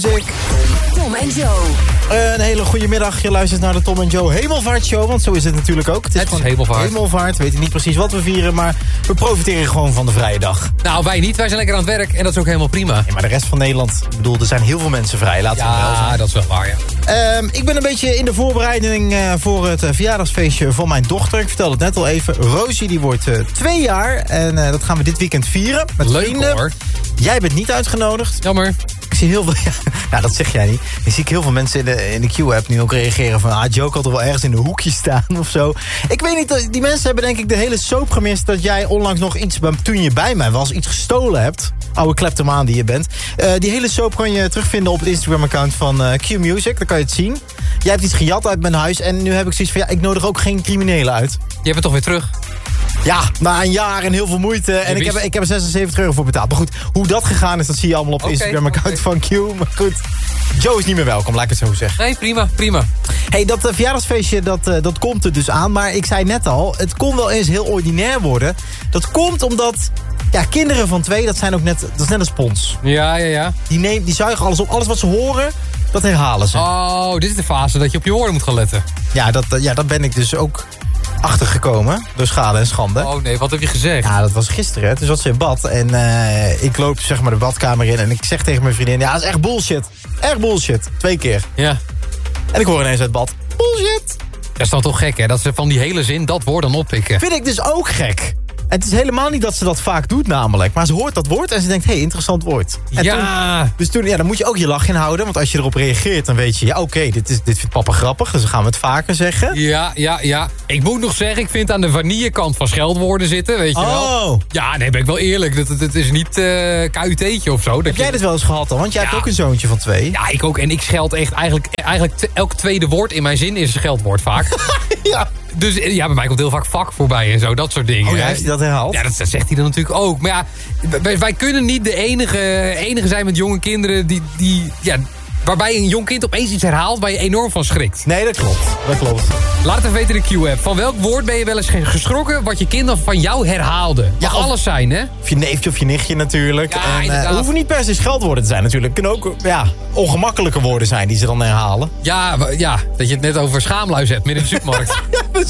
Tom en Joe. Een hele goede middag. Je luistert naar de Tom en Joe Hemelvaartshow. Want zo is het natuurlijk ook. Het is hemelvaart. Hemelvaart. We weten niet precies wat we vieren. Maar we profiteren gewoon van de vrije dag. Nou, wij niet. Wij zijn lekker aan het werk. En dat is ook helemaal prima. Ja, maar de rest van Nederland. Ik bedoel, er zijn heel veel mensen vrij. Laten we wel zijn. Ja, dat is wel waar, ja. Ik ben een beetje in de voorbereiding voor het verjaardagsfeestje van mijn dochter. Ik vertelde het net al even. Rosie die wordt 2 jaar. En dat gaan we dit weekend vieren. Met Leuk vrienden. hoor. Jij bent niet uitgenodigd. Jammer. Ik zie heel veel... Ja, dat zeg jij niet. Ik zie heel veel mensen in de Q-app nu ook reageren van... Joe had er wel ergens in een hoekje staan of zo. Ik weet niet, die mensen hebben denk ik de hele soap gemist... dat jij onlangs nog iets, toen je bij mij was, iets gestolen hebt. Oude kleptomaan die je bent. Die hele soap kan je terugvinden op het Instagram-account van Q-Music. Daar kan je het zien. Jij hebt iets gejat uit mijn huis en nu heb ik zoiets van... ik nodig ook geen criminelen uit. Je hebt het toch weer terug? Ja, na een jaar en heel veel moeite. En ik heb er 76 euro voor betaald. Maar goed, hoe dat gegaan is, dat zie je allemaal op het Instagram-account van Q. Maar goed, Joe is niet meer welkom, laat ik het zo zeggen. Nee, prima. Hey, dat verjaardagsfeestje, dat komt er dus aan. Maar ik zei net al, het kon wel eens heel ordinair worden. Dat komt omdat... Ja, kinderen van 2, dat is net een spons. Ja. Die zuigen alles op. Alles wat ze horen, dat herhalen ze. Oh, dit is de fase dat je op je woorden moet gaan letten. Ja, dat ben ik dus ook achtergekomen. Door schade en schande. Oh nee, wat heb je gezegd? Ja, dat was gisteren. Hè. Toen zat ze in bad. En ik loop zeg maar de badkamer in. En ik zeg tegen mijn vriendin... Ja, dat is echt bullshit. Echt bullshit. 2 keer. Ja. En ik hoor ineens uit bad. Bullshit. Dat is dan toch gek, hè? Dat ze van die hele zin dat woord dan oppikken. Vind ik dus ook gek. Het is helemaal niet dat ze dat vaak doet namelijk. Maar ze hoort dat woord en ze denkt, interessant woord. En toen, dan moet je ook je lach inhouden. Want als je erop reageert, dan weet je... Ja, oké, dit vindt papa grappig. Dus dan gaan we het vaker zeggen. Ja. Ik moet nog zeggen, ik vind aan de vanillekant van scheldwoorden zitten. Weet je wel? Ja, nee, ben ik wel eerlijk. Dat is niet KUT'tje of zo. Heb jij dit wel eens gehad dan? Want jij hebt ook een zoontje van 2. Ja, ik ook. En ik scheld echt eigenlijk elk tweede woord in mijn zin is een scheldwoord vaak. Ja. Dus ja, bij mij komt heel vaak vak voorbij en zo, dat soort dingen. Oh ja, heeft hij dat herhaald? Ja, dat zegt hij dan natuurlijk ook. Maar ja, wij kunnen niet de enige zijn met jonge kinderen die waarbij een jong kind opeens iets herhaalt waar je enorm van schrikt. Nee, dat klopt. Laat het even weten in de Q-app. Van welk woord ben je wel eens geschrokken wat je kind dan van jou herhaalde? Mag alles zijn, hè? Of je neefje of je nichtje natuurlijk. Ja, en hoeven niet per se scheldwoorden te zijn natuurlijk. Het kunnen ook ongemakkelijke woorden zijn die ze dan herhalen. Ja, dat je het net over schaamluis hebt midden in de supermarkt. Ja,